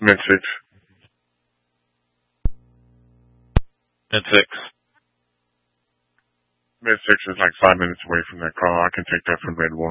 Mid 6. Mid 6. Mid 6 is like 5 minutes away from that call. I can take that from Red 1.